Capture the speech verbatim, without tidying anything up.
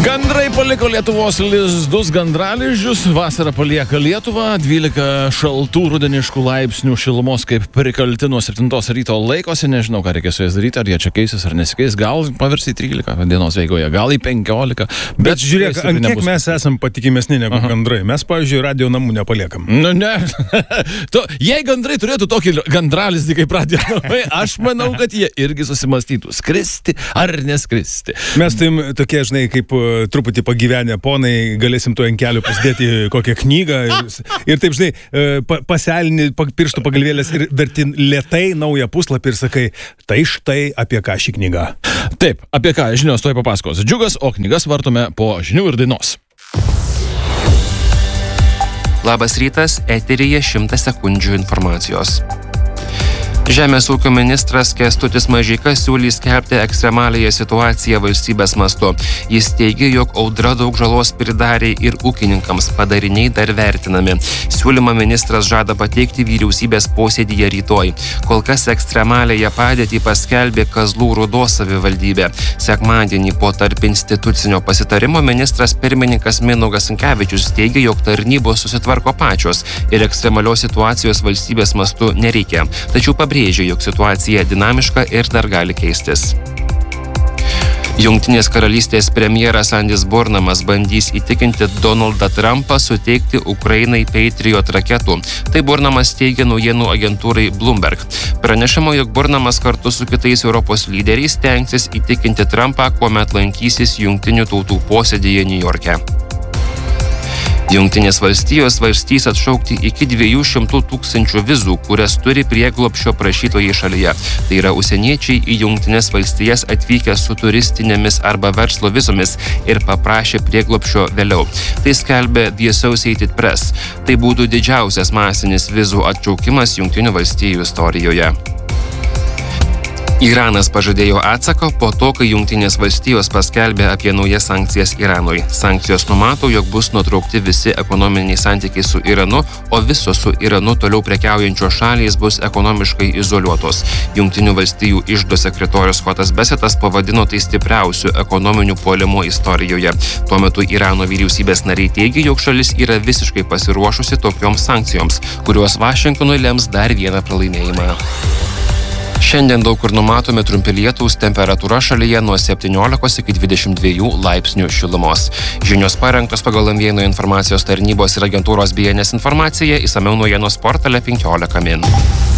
Gandrai paliko Lietuvos lizdus gandralizdžius, vasara palieka Lietuvą, dvylika šaltų rudeniškų laipsnių šilumos kaip prikalti nuo septintos ryto laikosi, nežinau, ką reikia su jais daryti, ar jie čia keisis ar nesikeis, gal pavirs į trylika dienos eigoje, gal į penkiolika. Bet, bet žiūrėk, ant kiek mes esam patikimesni negu Aha. gandrai, mes, pavyzdžiui, radio namų nepaliekam. Nu, ne, tu, jei gandrai turėtų tokį gandralizdį kaip radio namai, aš manau, kad jie irgi susimastytų, skristi ar neskristi. Mes tuim tokie, žinai, kaip truputį pagyvenę ponai, galėsim to ant kelių pasidėti kokią knygą ir, ir taip, žinai, paselini pirštų pagalvėlės ir verti lėtai naują puslapį ir sakai, tai štai apie ką ši knyga. Taip, apie ką žinios tuoj papasakos Džiugas, o knygas vartome po žinių ir dainos. Labas rytas, eteryje šimtas sekundžių informacijos. Žemės ūkio ministras Kęstutis Mažeika siūlys skelbti ekstremaliąją situaciją valstybės mastu. Jis teigia, jog audra daug žalos pridarė ir ūkininkams, padariniai dar vertinami. Siūlymą ministras žada pateikti vyriausybės posėdyje rytoj. Kol kas ekstremaliąją padėtį paskelbė Kazlų Rūdos savivaldybė. Sekmadienį po tarp institucinio pasitarimo ministras pirmininkas Mindaugas Sinkevičius teigia, jog tarnybos susitvarko pačios ir ekstremalios situacijos valstybės mastu nereikia. Tačiau pabrėžia, jog situacija dinamiška ir dar gali keistis. Jungtinės karalystės premjeras Andis Burnamas bandys įtikinti Donaldą Trumpą suteikti Ukrainai Patriot raketų. Tai Burnamas teigia naujienų agentūrai Bloomberg. Pranešama, jog Burnamas kartu su kitais Europos lyderiais stengsis įtikinti Trumpą, kuomet lankysis Jungtinių tautų posėdyje Niujorke. Jungtinės valstijos svarstys atšaukti iki dviejų šimtų tūkstančių vizų, kurias turi prieglobsčio prašytojai šalyje. Tai yra užsieniečiai į Jungtinės valstijas atvykę su turistinėmis arba verslo vizomis ir paprašė prieglobsčio vėliau. Tai skelbė The Associated Press. Tai būtų didžiausias masinis vizų atšaukimas Jungtinių valstijų istorijoje. Iranas pažadėjo atsaką po to, kai Jungtinės valstijos paskelbė apie naujas sankcijas Iranui. Sankcijos numato, jog bus nutraukti visi ekonominiai santykiai su Iranu, o visos su Iranu toliau prekiaujančios šalys bus ekonomiškai izoliuotos. Jungtinių valstijų iždo sekretorius Scottas Bessettas pavadino tai stipriausiu ekonominiu puolimu istorijoje. Tuo metu Irano vyriausybės nariai teigia, jog šalis yra visiškai pasiruošusi tokioms sankcijoms, kurios Vašingtonui lems dar vieną pralaimėjimą. Šiandien daug kur numatomi trumpi lietūs, temperatūra šalyje nuo septyniolikos iki dvidešimt dviejų laipsnių šilumos. Žinios parengtos pagal M vieno informacijos tarnybos ir agentūros B N S informaciją, išsamiau naujienos portale penkiolika min.